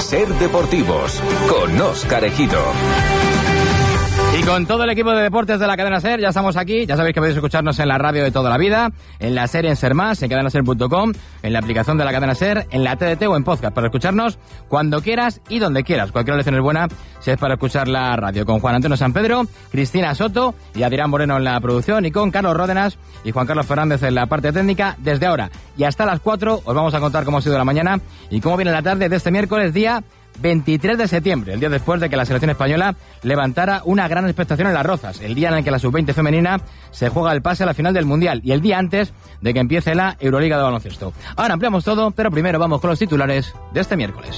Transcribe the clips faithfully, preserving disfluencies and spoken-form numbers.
Ser Deportivos, con Óscar Ejido. Y con todo el equipo de deportes de la cadena SER, ya estamos aquí. Ya sabéis que podéis escucharnos en la radio de toda la vida, en la serie en Ser Más, en cadena ser punto com, en la aplicación de la cadena SER, en la T D T o en podcast, para escucharnos cuando quieras y donde quieras. Cualquier lección es buena si es para escuchar la radio. Con Juan Antonio San Pedro, Cristina Soto y Adrián Moreno en la producción, y con Carlos Ródenas y Juan Carlos Fernández en la parte técnica. Desde ahora y hasta las cuatro os vamos a contar cómo ha sido la mañana y cómo viene la tarde de este miércoles, día veintitrés de septiembre, el día después de que la selección española levantara una gran expectación en Las Rozas, el día en el que la sub veinte femenina se juega el pase a la final del Mundial y el día antes de que empiece la Euroliga de baloncesto. Ahora ampliamos todo, pero primero vamos con los titulares de este miércoles.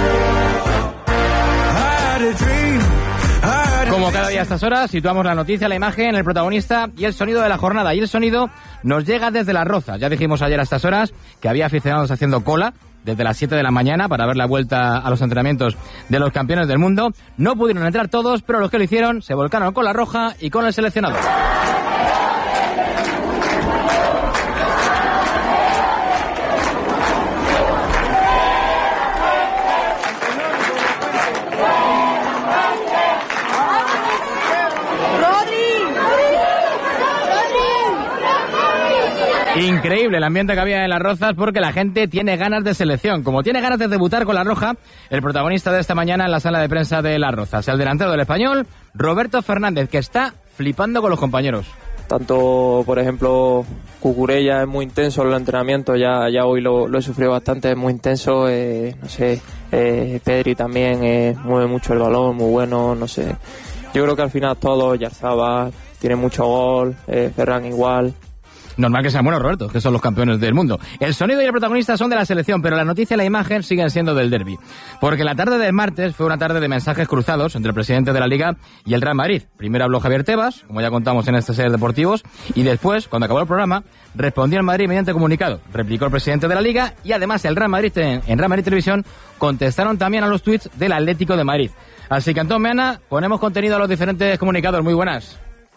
Como cada día a estas horas, situamos la noticia, la imagen, el protagonista y el sonido de la jornada. Y el sonido nos llega desde Las Rozas. Ya dijimos ayer a estas horas que había aficionados haciendo cola desde las siete de la mañana para ver la vuelta a los entrenamientos de los campeones del mundo. No pudieron entrar todos, pero los que lo hicieron se volcaron con la roja y con el seleccionador. Increíble el ambiente que había en Las Rozas, porque la gente tiene ganas de selección. Como tiene ganas de debutar con la roja, el protagonista de esta mañana en la sala de prensa de Las Rozas, el delantero del Español, Roberto Fernández, que está flipando con los compañeros. Tanto, por ejemplo, Cucurella es muy intenso en los entrenamientos, ya, ya hoy lo, lo he sufrido bastante, es muy intenso, eh, no sé, eh, Pedri también eh, mueve mucho el balón, muy bueno, no sé. Yo creo que al final todos, Yarzabal tiene mucho gol, eh, Ferran igual. Normal que sean buenos, Roberto, que son los campeones del mundo. El sonido y el protagonista son de la selección, pero la noticia y la imagen siguen siendo del derbi. Porque la tarde del martes fue una tarde de mensajes cruzados entre el presidente de la Liga y el Real Madrid. Primero habló Javier Tebas, como ya contamos en este Ser Deportivos, y después, cuando acabó el programa, respondió el Madrid mediante comunicado. Replicó el presidente de la Liga y además el Real Madrid en, en Real Madrid Televisión contestaron también a los tweets del Atlético de Madrid. Así que, Antón Meana, ponemos contenido a los diferentes comunicados. Muy buenas.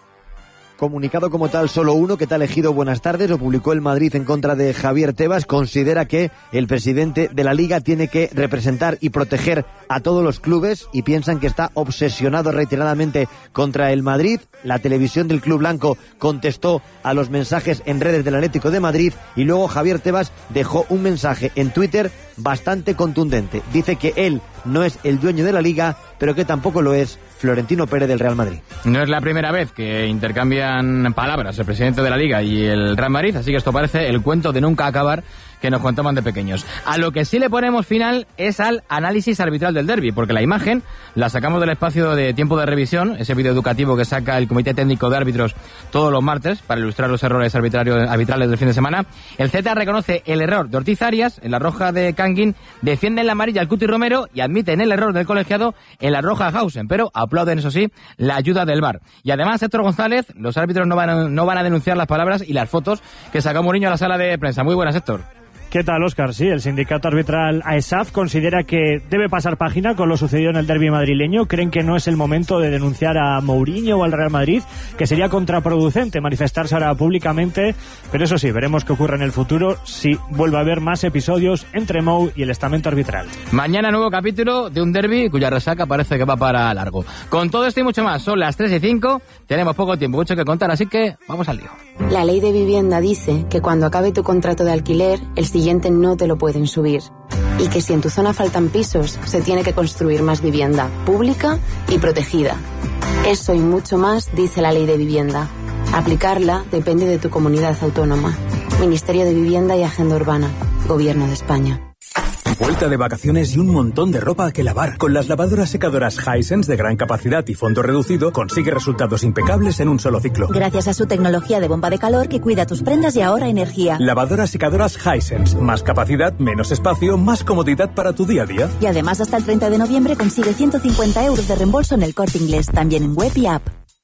Comunicado como tal, solo uno, que tal elegido buenas tardes, lo publicó el Madrid en contra de Javier Tebas. Considera que el presidente de la Liga tiene que representar y proteger a todos los clubes y piensan que está obsesionado reiteradamente contra el Madrid. La televisión del Club Blanco contestó a los mensajes en redes del Atlético de Madrid y luego Javier Tebas dejó un mensaje en Twitter bastante contundente. Dice que él no es el dueño de la Liga, pero que tampoco lo es Florentino Pérez del Real Madrid. No es la primera vez que intercambian palabras el presidente de la Liga y el Real Madrid, así que esto parece el cuento de nunca acabar que nos contaban de pequeños. A lo que sí le ponemos final es al análisis arbitral del derbi, porque la imagen la sacamos del espacio de tiempo de revisión, ese vídeo educativo que saca el Comité Técnico de Árbitros todos los martes para ilustrar los errores arbitrales del fin de semana. El Z reconoce el error de Ortiz Arias en la roja de Canguín, defiende en la amarilla al Cuti Romero y admiten el error del colegiado en la roja a Hausen, pero aplauden, eso sí, la ayuda del V A R. Y además, Héctor González, los árbitros no van a, no van a denunciar las palabras y las fotos que sacó Mourinho a la sala de prensa. Muy buenas, Héctor. ¿Qué tal, Óscar? Sí, el sindicato arbitral A E S A F considera que debe pasar página con lo sucedido en el derbi madrileño. Creen que no es el momento de denunciar a Mourinho o al Real Madrid, que sería contraproducente manifestarse ahora públicamente. Pero eso sí, veremos qué ocurre en el futuro si vuelve a haber más episodios entre Mou y el estamento arbitral. Mañana nuevo capítulo de un derbi cuya resaca parece que va para largo. Con todo esto y mucho más, son las tres y cinco, tenemos poco tiempo, mucho que contar, así que vamos al lío. La ley de vivienda dice que cuando acabe tu contrato de alquiler, el siguiente no te lo pueden subir. Y que si en tu zona faltan pisos, se tiene que construir más vivienda, pública y protegida. Eso y mucho más dice la ley de vivienda. Aplicarla depende de tu comunidad autónoma. Ministerio de Vivienda y Agenda Urbana. Gobierno de España. Vuelta de vacaciones y un montón de ropa que lavar. Con las lavadoras secadoras Hisense de gran capacidad y fondo reducido, consigue resultados impecables en un solo ciclo. Gracias a su tecnología de bomba de calor que cuida tus prendas y ahorra energía. Lavadoras secadoras Hisense. Más capacidad, menos espacio, más comodidad para tu día a día. Y además hasta el treinta de noviembre consigue ciento cincuenta euros de reembolso en el Corte Inglés, también en web y app.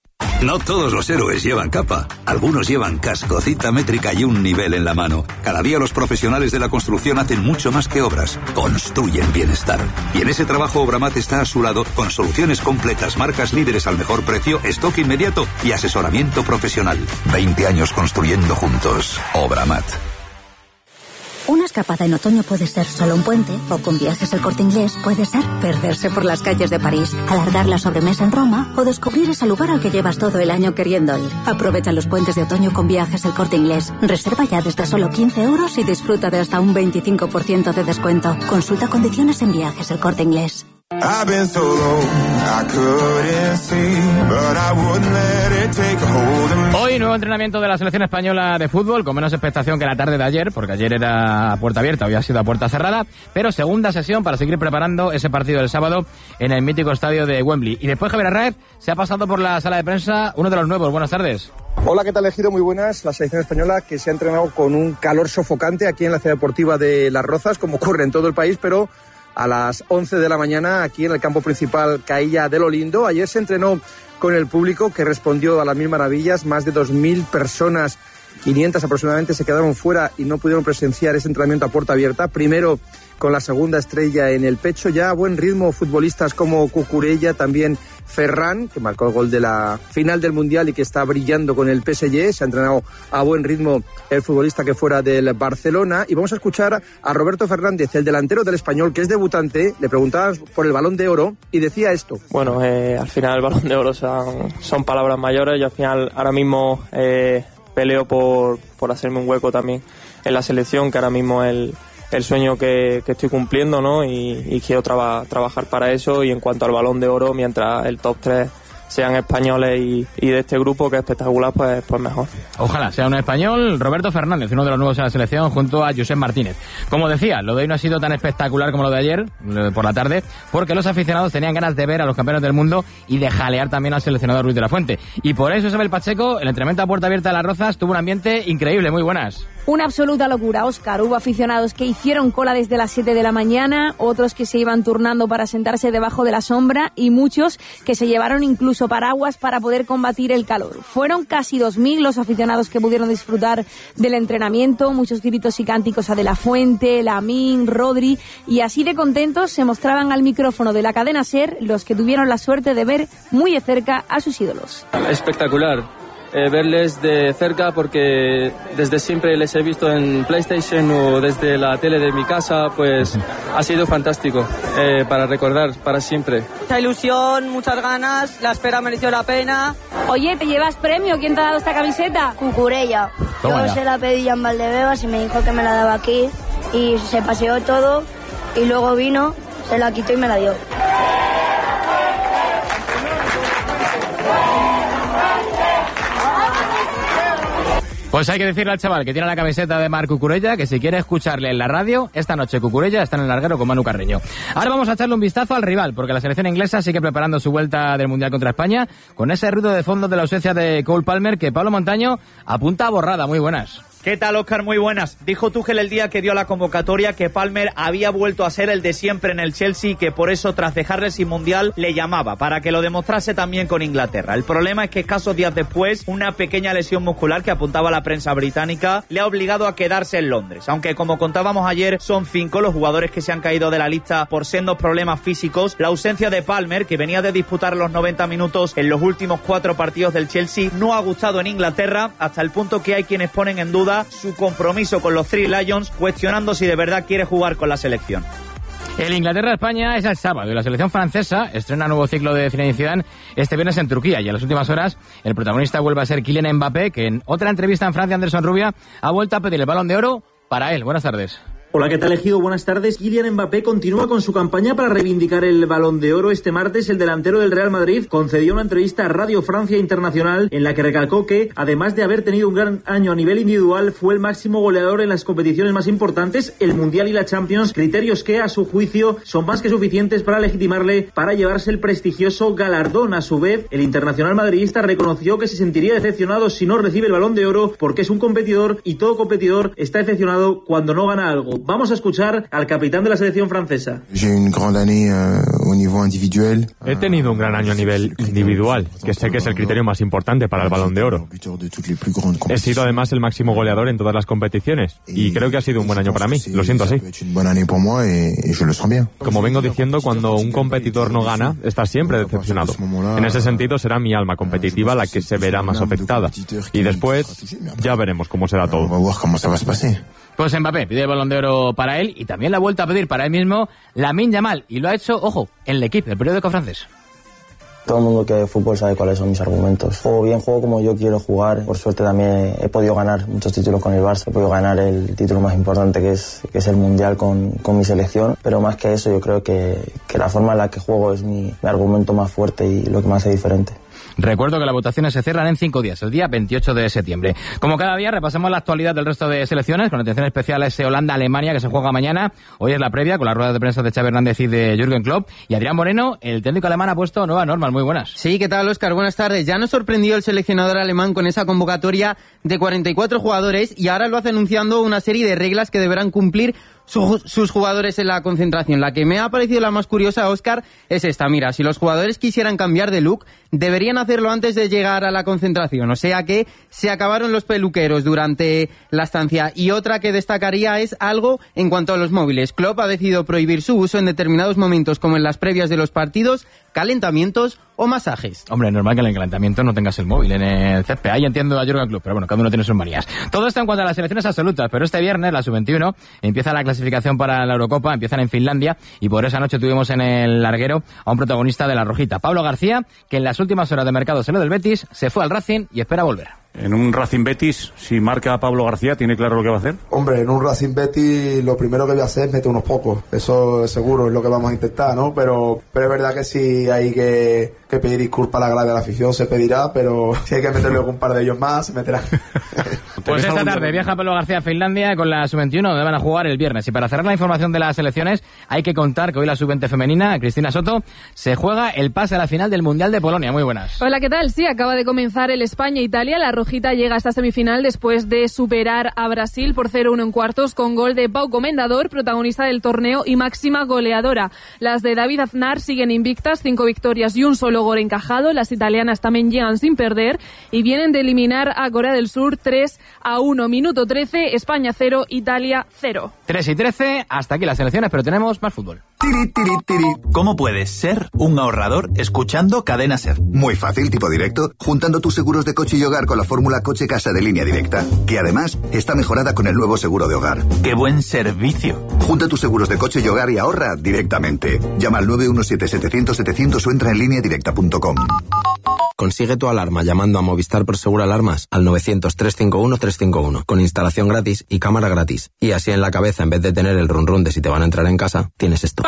No todos los héroes llevan capa. Algunos llevan casco, cita métrica y un nivel en la mano. Cada día los profesionales de la construcción hacen mucho más que obras. Construyen bienestar. Y en ese trabajo Obramat está a su lado con soluciones completas, marcas líderes al mejor precio, stock inmediato y asesoramiento profesional. veinte años construyendo juntos. Obramat. Una escapada en otoño puede ser solo un puente, o con Viajes El Corte Inglés puede ser perderse por las calles de París, alargar la sobremesa en Roma o descubrir ese lugar al que llevas todo el año queriendo ir. Aprovecha los puentes de otoño con Viajes El Corte Inglés. Reserva ya desde solo quince euros y disfruta de hasta un veinticinco por ciento de descuento. Consulta condiciones en Viajes El Corte Inglés. Hoy nuevo entrenamiento de la selección española de fútbol, con menos expectación que la tarde de ayer, porque ayer era a puerta abierta, hoy ha sido a puerta cerrada, pero segunda sesión para seguir preparando ese partido del sábado en el mítico estadio de Wembley. Y después Javier Arraez se ha pasado por la sala de prensa uno de los nuevos. Buenas tardes. Hola, ¿qué tal, Ejido? Muy buenas. La selección española que se ha entrenado con un calor sofocante aquí en la ciudad deportiva de Las Rozas, como ocurre en todo el país, pero a las once de la mañana aquí en el campo principal Cailla de lo Lindo. Ayer se entrenó con el público, que respondió a las mil maravillas. Más de dos mil personas, quinientas aproximadamente, se quedaron fuera y no pudieron presenciar ese entrenamiento a puerta abierta. Primero con la segunda estrella en el pecho, ya a buen ritmo futbolistas como Cucurella, también Ferran, que marcó el gol de la final del Mundial y que está brillando con el P S G. Se ha entrenado a buen ritmo el futbolista que fuera del Barcelona. Y vamos a escuchar a Roberto Fernández, el delantero del Español, que es debutante. Le preguntaban por el Balón de Oro y decía esto. Bueno, eh, al final el Balón de Oro son, son palabras mayores. Yo al final ahora mismo eh, peleo por, por hacerme un hueco también en la selección, que ahora mismo es el... el sueño que, que estoy cumpliendo, ¿no? Y, y quiero traba, trabajar para eso. Y en cuanto al Balón de Oro, mientras el top tres sean españoles y, y de este grupo, que es espectacular, pues, pues mejor. Ojalá sea un español. Roberto Fernández, uno de los nuevos en la selección, junto a Josep Martínez. Como decía, lo de hoy no ha sido tan espectacular como lo de ayer, por la tarde, porque los aficionados tenían ganas de ver a los campeones del mundo y de jalear también al seleccionador Ruiz de la Fuente. Y por eso Isabel Pacheco, el entrenamiento a puerta abierta de Las Rozas, tuvo un ambiente increíble. Muy buenas. Una absoluta locura, Óscar. Hubo aficionados que hicieron cola desde las siete de la mañana, otros que se iban turnando para sentarse debajo de la sombra y muchos que se llevaron incluso paraguas para poder combatir el calor. Fueron casi dos mil los aficionados que pudieron disfrutar del entrenamiento, muchos gritos y cánticos a De la Fuente, Lamín, Rodri, y así de contentos se mostraban al micrófono de la cadena SER los que tuvieron la suerte de ver muy de cerca a sus ídolos. Espectacular. Eh, verles de cerca, porque desde siempre les he visto en PlayStation o desde la tele de mi casa, pues ha sido fantástico, eh, para recordar para siempre. Mucha ilusión, muchas ganas, la espera mereció la pena. Oye, ¿te llevas premio? ¿Quién te ha dado esta camiseta? Cucurella. Yo se la pedí a Valdebebas y me dijo que me la daba aquí y se paseó todo y luego vino, se la quitó y me la dio. Pues hay que decirle al chaval que tiene la camiseta de Marc Cucurella que si quiere escucharle en la radio, esta noche Cucurella está en el larguero con Manu Carreño. Ahora vamos a echarle un vistazo al rival, porque la selección inglesa sigue preparando su vuelta del Mundial contra España, con ese ruido de fondo de la ausencia de Cole Palmer, que Pablo Montaño apunta a borrada. Muy buenas. ¿Qué tal, Óscar? Muy buenas. Dijo Tuchel el día que dio la convocatoria que Palmer había vuelto a ser el de siempre en el Chelsea y que por eso, tras dejarle sin Mundial, le llamaba, para que lo demostrase también con Inglaterra. El problema es que escasos días después, una pequeña lesión muscular que apuntaba la prensa británica le ha obligado a quedarse en Londres. Aunque, como contábamos ayer, son cinco los jugadores que se han caído de la lista por sendos problemas físicos. La ausencia de Palmer, que venía de disputar los noventa minutos en los últimos cuatro partidos del Chelsea, no ha gustado en Inglaterra, hasta el punto que hay quienes ponen en duda su compromiso con los Three Lions, cuestionando si de verdad quiere jugar con la selección. El Inglaterra-España es el sábado y la selección francesa estrena nuevo ciclo de Zinedine Zidane este viernes en Turquía, y en las últimas horas el protagonista vuelve a ser Kylian Mbappé, que en otra entrevista en Francia, Anderson Rubia ha vuelto a pedir el Balón de Oro para él. Buenas tardes. Hola, ¿qué tal, Ejido? Buenas tardes. Kylian Mbappé continúa con su campaña para reivindicar el Balón de Oro. Este martes, el delantero del Real Madrid concedió una entrevista a Radio Francia Internacional en la que recalcó que, además de haber tenido un gran año a nivel individual, fue el máximo goleador en las competiciones más importantes, el Mundial y la Champions, criterios que, a su juicio, son más que suficientes para legitimarle para llevarse el prestigioso galardón. A su vez, el internacional madridista reconoció que se sentiría decepcionado si no recibe el Balón de Oro, porque es un competidor y todo competidor está decepcionado cuando no gana algo. Vamos a escuchar al capitán de la selección francesa. J'ai une grande année euh, He tenido un gran año a nivel individual, que sé que es el criterio más importante para el Balón de Oro. He sido además el máximo goleador en todas las competiciones y creo que ha sido un buen año para mí, lo siento así. Como vengo diciendo, cuando un competidor no gana, está siempre decepcionado. En ese sentido será mi alma competitiva la que se verá más afectada. Y después ya veremos cómo será todo. Pues Mbappé pide el Balón de Oro para él y también la ha vuelto a pedir para él mismo Lamine Yamal, y lo ha hecho, ojo, en L'Équipe, el periódico francés. Todo el mundo que ve fútbol sabe cuáles son mis argumentos. Juego bien, juego como yo quiero jugar. Por suerte también he podido ganar muchos títulos con el Barça. He podido ganar el título más importante, que es, que es el Mundial con, con mi selección. Pero más que eso, yo creo que, que la forma en la que juego es mi, mi argumento más fuerte y lo que me hace diferente. Recuerdo que las votaciones se cierran en cinco días, el día veintiocho de septiembre. Como cada día, repasamos la actualidad del resto de selecciones, con atención especial a ese Holanda-Alemania que se juega mañana. Hoy es la previa, con la rueda de prensa de Xavi Hernández y de Jürgen Klopp. Y Adrián Moreno, el técnico alemán, ha puesto nuevas normas. Muy buenas. Sí, ¿qué tal, Óscar? Buenas tardes. Ya nos sorprendió el seleccionador alemán con esa convocatoria de cuarenta y cuatro jugadores y ahora lo hace anunciando una serie de reglas que deberán cumplir Su, sus jugadores en la concentración. La que me ha parecido la más curiosa, Óscar, es esta. Mira, si los jugadores quisieran cambiar de look, deberían hacerlo antes de llegar a la concentración. O sea que se acabaron los peluqueros durante la estancia. Y otra que destacaría es algo en cuanto a los móviles. Klopp ha decidido prohibir su uso en determinados momentos, como en las previas de los partidos, calentamientos o masajes. Hombre, es normal que en el calentamiento no tengas el móvil en el césped. Ahí entiendo a Jürgen Klopp, pero bueno, cada uno tiene sus manías. Todo esto en cuanto a las selecciones absolutas, pero este viernes, la sub veintiuno, empieza la clasificación para la Eurocopa, empiezan en Finlandia, y por esa noche tuvimos en el larguero a un protagonista de la Rojita, Pablo García, que en las últimas horas de mercado se lo del Betis, se fue al Racing y espera volver. En un Racing Betis, si marca a Pablo García, ¿tiene claro lo que va a hacer? Hombre, en un Racing Betis lo primero que voy a hacer es meter unos pocos. Eso seguro es lo que vamos a intentar, ¿no? Pero, pero es verdad que si hay que, que pedir disculpas a la grada de la afición, se pedirá, pero si hay que meterle un par de ellos más, se meterá. Pues esta tarde viaja Pablo García a Finlandia con la sub veintiuno, donde van a jugar el viernes. Y para cerrar la información de las selecciones, hay que contar que hoy la sub veinte femenina, Cristina Soto, se juega el pase a la final del Mundial de Polonia. Muy buenas. Hola, ¿qué tal? Sí, acaba de comenzar el España-Italia. La Rojita llega a esta semifinal después de superar a Brasil por cero uno en cuartos con gol de Pau Comendador, protagonista del torneo y máxima goleadora. Las de David Aznar siguen invictas, cinco victorias y un solo gol encajado. Las italianas también llegan sin perder y vienen de eliminar a Corea del Sur tres a uno. Minuto trece, España cero, Italia cero. tres y trece, hasta aquí las elecciones, pero tenemos más fútbol. Tiri, tiri, tiri. ¿Cómo puedes ser un ahorrador escuchando Cadena Ser? Muy fácil, tipo directo, juntando tus seguros de coche y hogar con la fórmula Coche Casa de Línea Directa, que además está mejorada con el nuevo seguro de hogar. ¡Qué buen servicio! Junta tus seguros de coche y hogar y ahorra directamente. Llama al nueve uno siete setecientos setecientos o entra en línea directa punto com. Consigue tu alarma llamando a Movistar Prosegur Alarmas al novecientos, trescientos cincuenta y uno, trescientos cincuenta y uno, con instalación gratis y cámara gratis. Y así en la cabeza, en vez de tener el run run de si te van a entrar en casa, tienes esto.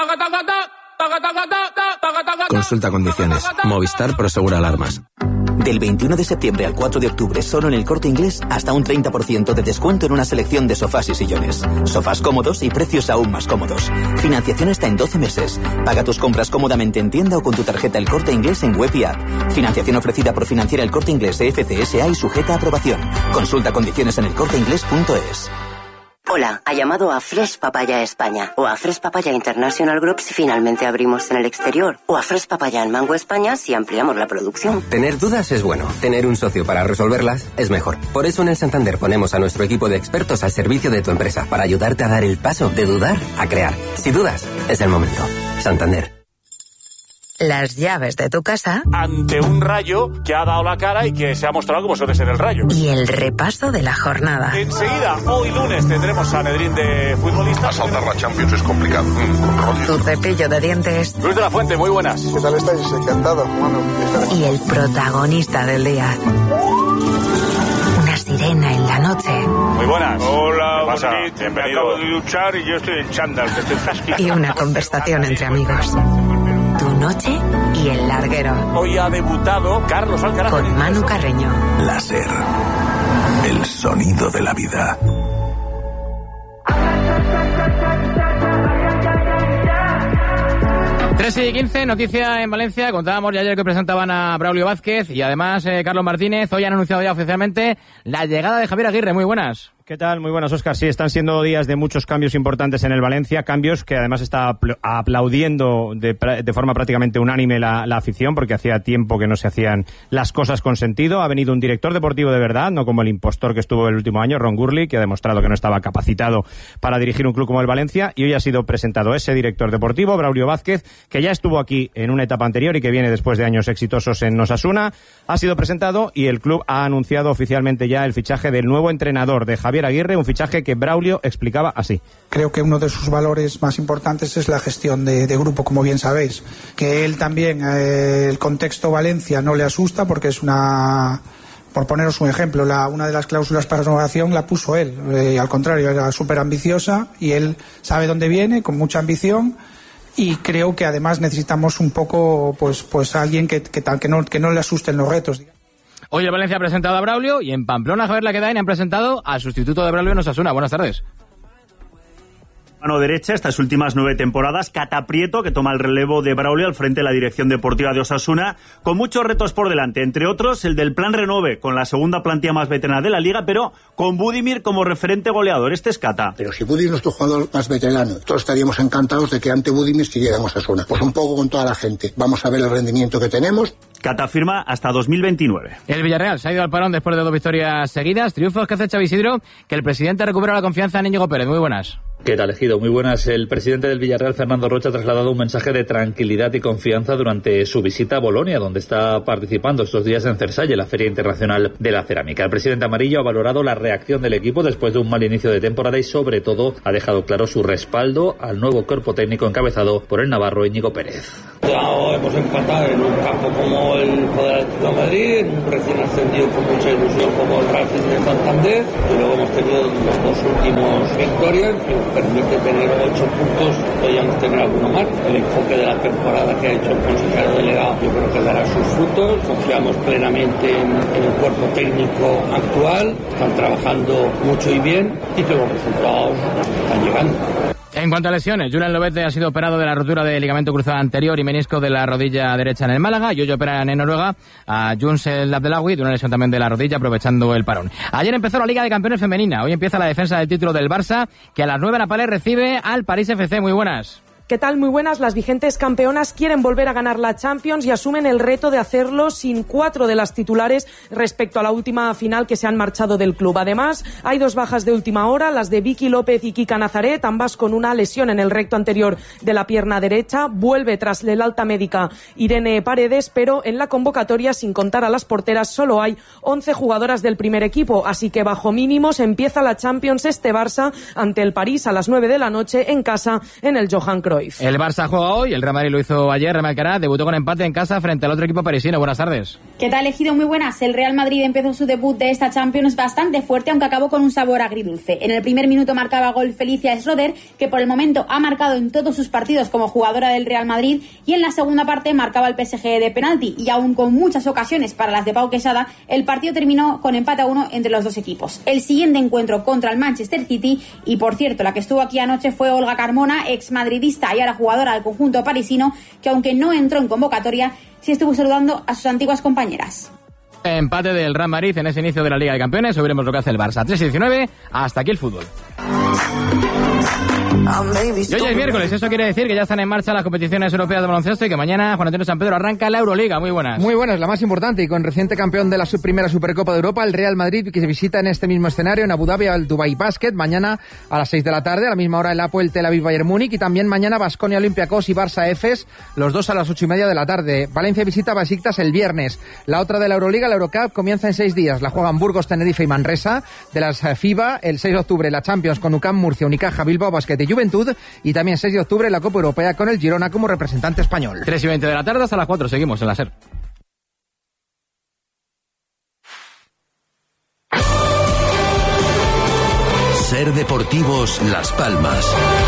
Consulta condiciones. Movistar Prosegur Alarmas. Del veintiuno de septiembre al cuatro de octubre, solo en El Corte Inglés, hasta un treinta por ciento de descuento en una selección de sofás y sillones. Sofás cómodos y precios aún más cómodos. Financiación hasta en doce meses. Paga tus compras cómodamente en tienda o con tu tarjeta El Corte Inglés en web y app. Financiación ofrecida por Financiera El Corte Inglés F C S A y sujeta a aprobación. Consulta condiciones en el corte inglés punto es. Hola, ha llamado a Fresh Papaya España o a Fresh Papaya International Group si finalmente abrimos en el exterior o a Fresh Papaya en Mango España si ampliamos la producción. Tener dudas es bueno, tener un socio para resolverlas es mejor. Por eso en el Santander ponemos a nuestro equipo de expertos al servicio de tu empresa para ayudarte a dar el paso de dudar a crear. Si dudas, es el momento. Santander. Las llaves de tu casa ante un Rayo que ha dado la cara y que se ha mostrado como suele ser el Rayo. Y el repaso de la jornada. Enseguida, hoy lunes, tendremos Sanedrín de futbolistas. A saltar la Champions es complicado. Mm, tu cepillo de dientes. Luis de la Fuente, muy buenas. ¿Qué tal estáis? Encantado. Bueno, y el protagonista del día. Una sirena en la noche. Muy buenas. Hola, bonito. Me acabo de duchar y yo estoy en chándal, que estoy fresquito. Y una conversación entre amigos. Tu noche y el larguero. Hoy ha debutado Carlos Alcaraz. Con Manu Carreño. Láser. El sonido de la vida. tres y quince, noticia en Valencia. Contábamos ya ayer que presentaban a Braulio Vázquez y además eh, Carlos Martínez. Hoy han anunciado ya oficialmente la llegada de Javier Aguirre. Muy buenas. ¿Qué tal? Muy buenas, Óscar. Sí, están siendo días de muchos cambios importantes en el Valencia, cambios que además está apl- aplaudiendo de, de forma prácticamente unánime la, la afición, porque hacía tiempo que no se hacían las cosas con sentido. Ha venido un director deportivo de verdad, no como el impostor que estuvo el último año, Ron Gurley, que ha demostrado que no estaba capacitado para dirigir un club como el Valencia, y hoy ha sido presentado ese director deportivo, Braulio Vázquez, que ya estuvo aquí en una etapa anterior y que viene después de años exitosos en Osasuna. Ha sido presentado y el club ha anunciado oficialmente ya el fichaje del nuevo entrenador, de Javier Aguirre, un fichaje que Braulio explicaba así. Creo que uno de sus valores más importantes es la gestión de, de grupo, como bien sabéis. Que él también, eh, el contexto Valencia no le asusta porque es una... Por poneros un ejemplo, la, una de las cláusulas para renovación la puso él. Eh, al contrario, era súper ambiciosa y él sabe dónde viene, con mucha ambición. Y creo que además necesitamos un poco, pues, pues alguien que, que, que, no, que no le asusten los retos. Hoy el Valencia ha presentado a Braulio y en Pamplona, Javier Laquedain, han presentado al sustituto de Braulio en Osasuna. Buenas tardes. Mano derecha, estas últimas nueve temporadas, Cata Prieto, que toma el relevo de Braulio al frente de la dirección deportiva de Osasuna, con muchos retos por delante, entre otros el del Plan Renove, con la segunda plantilla más veterana de la Liga, pero con Budimir como referente goleador. Este es Cata. Pero si Budimir es nuestro jugador más veterano, todos estaríamos encantados de que ante Budimir siguiera en Osasuna. Pues un poco con toda la gente. Vamos a ver el rendimiento que tenemos. Cata firma hasta dos mil veintinueve. El Villarreal se ha ido al parón después de dos victorias seguidas. Triunfos que hace Xavi Isidro, que el presidente recupera la confianza en Íñigo Pérez. Muy buenas. ¿Qué tal, Ejido? Muy buenas. El presidente del Villarreal, Fernando Rocha, ha trasladado un mensaje de tranquilidad y confianza durante su visita a Bolonia, donde está participando estos días en Cersalle, la Feria Internacional de la Cerámica. El presidente amarillo ha valorado la reacción del equipo después de un mal inicio de temporada y, sobre todo, ha dejado claro su respaldo al nuevo cuerpo técnico encabezado por el navarro Íñigo Pérez. Ya hemos empatado en un campo como el Poder Atlético de Madrid, en un recién ascendido con mucha ilusión como el Racing de Santander, y luego hemos tenido los dos últimos victorias que permite tener ocho puntos, podríamos tener alguno más. El enfoque de la temporada que ha hecho el consejero delegado yo creo que dará sus frutos. Confiamos plenamente en, en el cuerpo técnico actual, están trabajando mucho y bien y que los resultados están llegando. En cuanto a lesiones, Julián Lobete ha sido operado de la rotura del ligamento cruzado anterior y menisco de la rodilla derecha en el Málaga, y hoy operan en Noruega a Juns El Abdelawi de una lesión también de la rodilla, aprovechando el parón. Ayer empezó la Liga de Campeones femenina, hoy empieza la defensa del título del Barça, que a las nueve en la Palais recibe al París F C. Muy buenas. ¿Qué tal? Muy buenas. Las vigentes campeonas quieren volver a ganar la Champions y asumen el reto de hacerlo sin cuatro de las titulares respecto a la última final que se han marchado del club. Además, hay dos bajas de última hora, las de Vicky López y Kika Nazaret, ambas con una lesión en el recto anterior de la pierna derecha. Vuelve tras el alta médica Irene Paredes, pero en la convocatoria, sin contar a las porteras, solo hay once jugadoras del primer equipo, así que bajo mínimos empieza la Champions este Barça ante el París a las nueve de la noche en casa en el Johan Cruyff. El Barça juega hoy, el Real Madrid lo hizo ayer, Real Madrid debutó con empate en casa frente al otro equipo parisino. Buenas tardes. ¿Qué tal, Ejido? Muy buenas. El Real Madrid empezó su debut de esta Champions bastante fuerte, aunque acabó con un sabor agridulce. En el primer minuto marcaba gol Felicia Schroeder, que por el momento ha marcado en todos sus partidos como jugadora del Real Madrid, y en la segunda parte marcaba el P S G de penalti, y aún con muchas ocasiones para las de Pau Quesada, el partido terminó con empate a uno entre los dos equipos. El siguiente encuentro contra el Manchester City, y por cierto, la que estuvo aquí anoche fue Olga Carmona, exmadridista y ahora jugadora del conjunto parisino, que aunque no entró en convocatoria, sí estuvo saludando a sus antiguas compañeras. Empate del Real Madrid en ese inicio de la Liga de Campeones. Hoy veremos lo que hace el Barça. tres y diecinueve, hasta aquí el fútbol. Y hoy es miércoles, eso quiere decir que ya están en marcha las competiciones europeas de baloncesto y que mañana Juan Antonio San Pedro arranca la Euroliga. Muy buenas. Muy buenas, la más importante, y con reciente campeón de la sub primera Supercopa de Europa, el Real Madrid, que se visita en este mismo escenario en Abu Dhabi al Dubai Basket, mañana a las seis de la tarde, a la misma hora el Apoel Tel Aviv Bayern Múnich, y también mañana Baskonia Olympiacos y Barça Efes, los dos a las ocho y media de la tarde. Valencia visita Besiktas el viernes. La otra de la Euroliga, la Eurocup, comienza en seis días. La juegan Burgos, Tenerife y Manresa. De las FIBA, el seis de octubre la Champions con U C A M Murcia, Unicaja, Bilbao Basket y Juventud, y también seis de octubre la Copa Europea con el Girona como representante español. tres y veinte de la tarde hasta las cuatro, seguimos en la SER. SER Deportivos Las Palmas.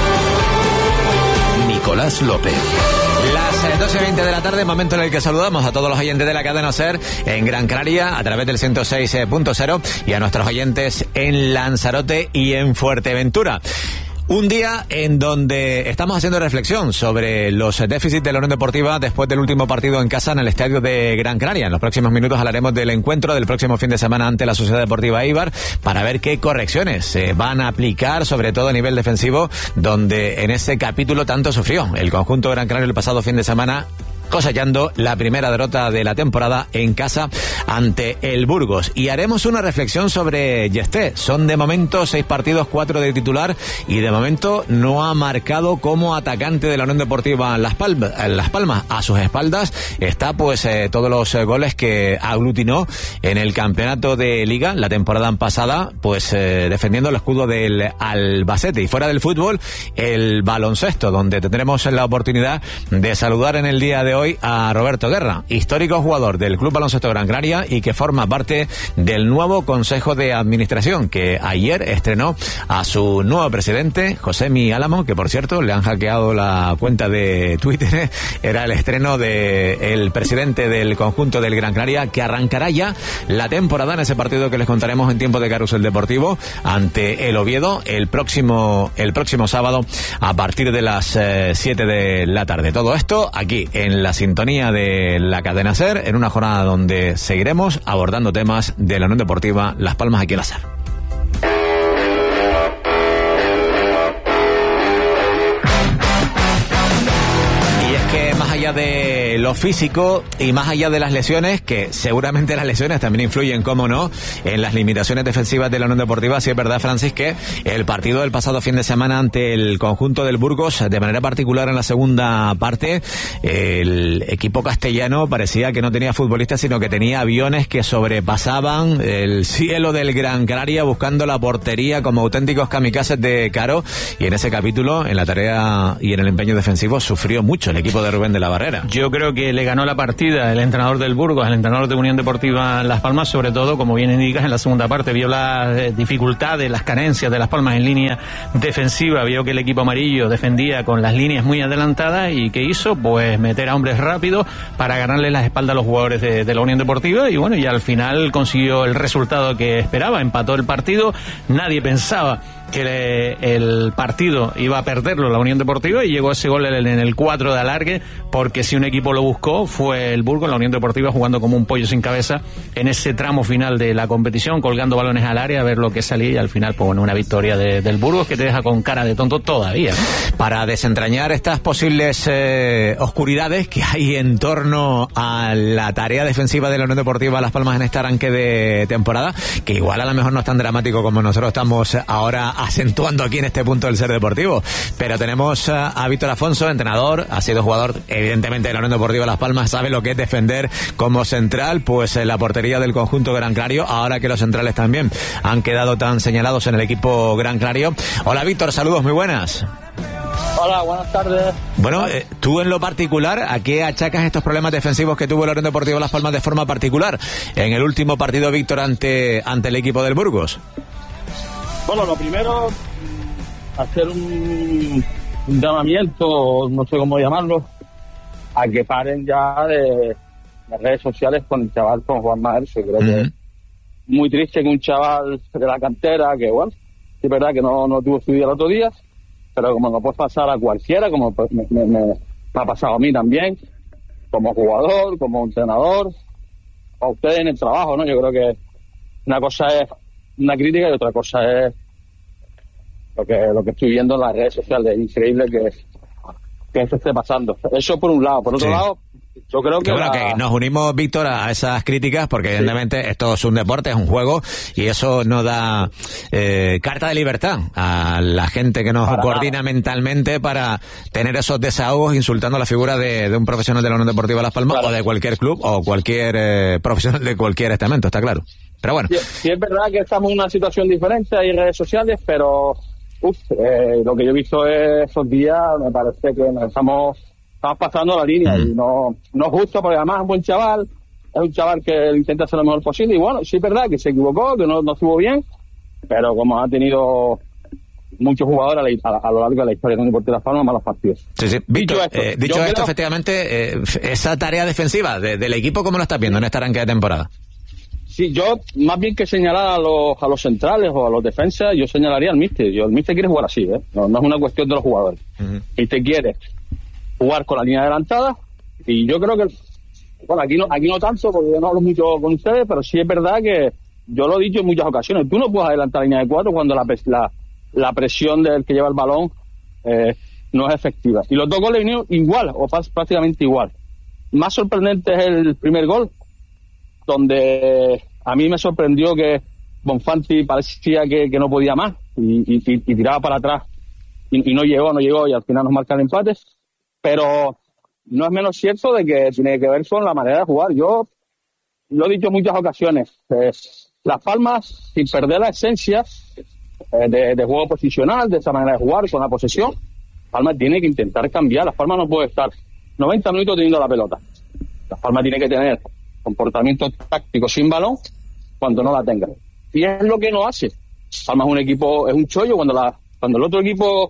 Nicolás López. Las doce y veinte de la tarde, momento en el que saludamos a todos los oyentes de la cadena SER en Gran Canaria a través del ciento seis punto cero y a nuestros oyentes en Lanzarote y en Fuerteventura. Un día en donde estamos haciendo reflexión sobre los déficits de la Unión Deportiva después del último partido en casa en el estadio de Gran Canaria. En los próximos minutos hablaremos del encuentro del próximo fin de semana ante la Sociedad Deportiva Eibar para ver qué correcciones se van a aplicar, sobre todo a nivel defensivo, donde en ese capítulo tanto sufrió el conjunto Gran Canaria el pasado fin de semana, cosechando la primera derrota de la temporada en casa ante el Burgos. Y haremos una reflexión sobre Yesté. Son de momento seis partidos, cuatro de titular, y de momento no ha marcado como atacante de la Unión Deportiva Las Palmas. Las Palmas. A sus espaldas está pues eh, todos los eh, goles que aglutinó en el campeonato de Liga la temporada pasada, pues eh, defendiendo el escudo del Albacete. Y fuera del fútbol, el baloncesto, donde tendremos la oportunidad de saludar en el día de hoy a Roberto Guerra, histórico jugador del Club Baloncesto Gran Canaria y que forma parte del nuevo Consejo de Administración, que ayer estrenó a su nuevo presidente, Josemi Álamo, que por cierto le han hackeado la cuenta de Twitter. Era el estreno del presidente del conjunto del Gran Canaria, que arrancará ya la temporada en ese partido que les contaremos en tiempo de Carrusel Deportivo ante el Oviedo el próximo, el próximo sábado a partir de las siete eh, de la tarde. Todo esto aquí en la sintonía de la cadena SER, en una jornada donde seguiremos abordando temas de la Unión Deportiva Las Palmas aquí en la SER. Y es que más allá de lo físico y más allá de las lesiones, que seguramente las lesiones también influyen, cómo no, en las limitaciones defensivas de la Unión Deportiva, sí es verdad, Francis, que el partido del pasado fin de semana ante el conjunto del Burgos, de manera particular en la segunda parte, el equipo castellano parecía que no tenía futbolistas, sino que tenía aviones que sobrepasaban el cielo del Gran Canaria buscando la portería como auténticos kamikazes de Caro, y en ese capítulo, en la tarea y en el empeño defensivo, sufrió mucho el equipo de Rubén de la Barrera. Yo creo que le ganó la partida el entrenador del Burgos, el entrenador de Unión Deportiva Las Palmas, sobre todo, como bien indicas, en la segunda parte. Vio las dificultades, las carencias de Las Palmas en línea defensiva, vio que el equipo amarillo defendía con las líneas muy adelantadas, y ¿qué hizo? Pues meter a hombres rápidos para ganarle las espaldas a los jugadores de, de la Unión Deportiva, y bueno, y al final consiguió el resultado que esperaba, empató el partido. Nadie pensaba que el partido iba a perderlo la Unión Deportiva, y llegó ese gol en el cuatro de alargue, porque si un equipo lo buscó fue el Burgos, la Unión Deportiva jugando como un pollo sin cabeza en ese tramo final de la competición, colgando balones al área a ver lo que salía, y al final pues bueno, una victoria de, del Burgos que te deja con cara de tonto todavía. Para desentrañar estas posibles eh, oscuridades que hay en torno a la tarea defensiva de la Unión Deportiva Las Palmas en este arranque de temporada, que igual a lo mejor no es tan dramático como nosotros estamos ahora acentuando aquí en este punto del Ser Deportivo, pero tenemos a, a Víctor Afonso, entrenador, ha sido jugador evidentemente de la Unión Deportiva Las Palmas, sabe lo que es defender como central, pues en la portería del conjunto Gran Canario, ahora que los centrales también han quedado tan señalados en el equipo Gran Canario. Hola Víctor, saludos, muy buenas. Hola, buenas tardes. Bueno, eh, tú en lo particular, ¿a qué achacas estos problemas defensivos que tuvo la Unión Deportiva Las Palmas de forma particular en el último partido, Víctor, ante, ante el equipo del Burgos? Bueno, lo primero, hacer un, un llamamiento, no sé cómo llamarlo, a que paren ya de las redes sociales con el chaval, con Juan Maerso. Creo uh-huh. que es muy triste que un chaval de la cantera, que bueno, es verdad que no, no tuvo su día el otro día, pero como no puede pasar a cualquiera, como me, me, me, me ha pasado a mí también, como jugador, como entrenador, a ustedes en el trabajo, ¿no? Yo creo que una cosa es una crítica y otra cosa es lo que lo que estoy viendo en las redes sociales. Es increíble que, que eso esté pasando. Eso por un lado. Por otro sí. lado, yo creo que... que bueno, la... que nos unimos, Víctor, a esas críticas, porque sí. evidentemente esto es un deporte, es un juego, y eso no da eh, carta de libertad a la gente que nos para coordina nada. mentalmente para tener esos desahogos insultando a la figura de, de un profesional de la Unión Deportiva Las Palmas, claro. o de cualquier club o cualquier eh, profesional de cualquier estamento, está claro. Pero bueno. Sí, sí, es verdad que estamos en una situación diferente, hay redes sociales, pero uf, eh, lo que yo he visto esos días me parece que nos estamos, estamos pasando la línea, mm. y no, no es justo, porque además es un buen chaval, es un chaval que intenta hacer lo mejor posible, y bueno, sí es verdad que se equivocó, que no, no estuvo bien, pero como ha tenido muchos jugadores a, a, a lo largo de la historia de la Unión Deportiva Las Palmas, malos partidos. Sí, sí. Víctor, dicho esto, eh, dicho esto creo... efectivamente, eh, esa tarea defensiva de, del equipo, ¿cómo lo estás viendo en este arranque de temporada? Sí, yo más bien que señalar a los, a los centrales o a los defensas, yo señalaría al míster. Yo, el míster quiere jugar así, ¿eh? No, no es una cuestión de los jugadores. Uh-huh. Y te quiere jugar con la línea adelantada, y yo creo que, bueno, aquí no, aquí no tanto, porque yo no hablo mucho con ustedes, pero sí es verdad que yo lo he dicho en muchas ocasiones, tú no puedes adelantar la línea de cuatro cuando la, la, la presión del que lleva el balón eh, no es efectiva. Y los dos goles vinieron igual, o prácticamente igual. Más sorprendente es el primer gol, donde a mí me sorprendió que Bonfanti parecía que, que no podía más y, y, y tiraba para atrás y, y no llegó, no llegó y al final nos marca el empate, pero no es menos cierto de que tiene que ver con la manera de jugar. Yo lo he dicho en muchas ocasiones, eh, Las Palmas, sin perder la esencia eh, de, de juego posicional, de esa manera de jugar con la posesión, Las Palmas tiene que intentar cambiar. Las Palmas no puede estar noventa minutos teniendo la pelota. Las Palmas tiene que tener comportamiento táctico sin balón cuando no la tenga. Y es lo que no hace. Palmas es un equipo, es un chollo cuando la cuando el otro equipo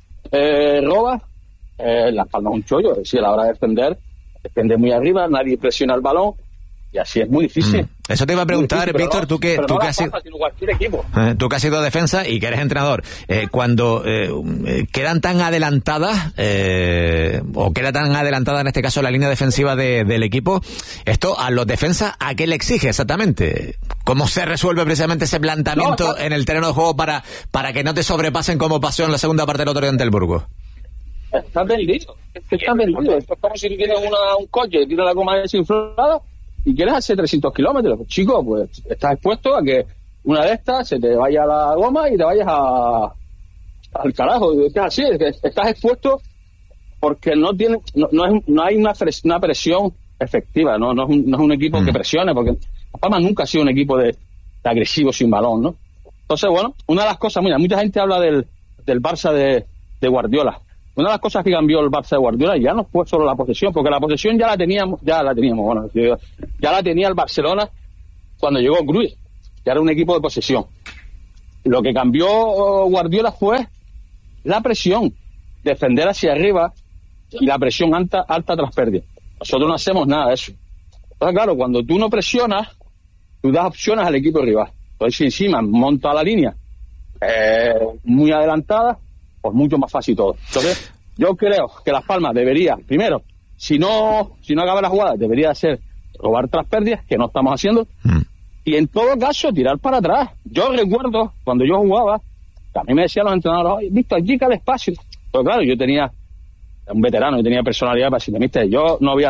eh, roba, eh, Las Palmas es un chollo, es decir, a la hora de defender, defende muy arriba, nadie presiona el balón, y así es muy difícil. Mm. Eso te iba a preguntar, Víctor, no, tú que, tú, no que has sido, eh, tú que has sido defensa y que eres entrenador, eh, cuando eh, quedan tan adelantadas, eh, o queda tan adelantada en este caso la línea defensiva de, del equipo, esto a los defensas, ¿a qué le exige exactamente? ¿Cómo se resuelve precisamente ese planteamiento no, en el terreno de juego para, para que no te sobrepasen como pasó en la segunda parte del otro día ante el Burgos? Estás vendido, estás vendido. Esto es como si tienes una, un coche, tienes la goma desinflada y quieres hacer trescientos kilómetros. Pues, chico, pues estás expuesto a que una de estas se te vaya la goma y te vayas a, al carajo. Es así, es que estás expuesto porque no tiene, no, no, es, no hay una, pres, una presión efectiva, no, no, es un, no es un equipo mm. que presione, porque Las Palmas nunca ha sido un equipo de, de agresivo sin balón, ¿no? Entonces, bueno, una de las cosas, mira, mucha gente habla del, del Barça de, de Guardiola. Una de las cosas que cambió el Barça de Guardiola ya no fue solo la posesión, porque la posesión ya la teníamos, ya la teníamos, bueno, ya la tenía el Barcelona cuando llegó Cruyff, ya era un equipo de posesión. Lo que cambió Guardiola fue la presión, defender hacia arriba y la presión alta, alta tras pérdida. Nosotros no hacemos nada de eso. Entonces, claro, cuando tú no presionas, tú das opciones al equipo rival. Entonces, si encima monta la línea eh, muy adelantada, pues mucho más fácil todo. Entonces, yo creo que Las Palmas debería, primero, si no si no acaba la jugada, debería hacer robar tras pérdidas, que no estamos haciendo, mm. y en todo caso, tirar para atrás. Yo recuerdo, cuando yo jugaba, que a mí me decían los entrenadores, Víctor, aquí cada espacio. Pero claro, yo tenía un veterano, yo tenía personalidad para decirle, mister, yo no voy a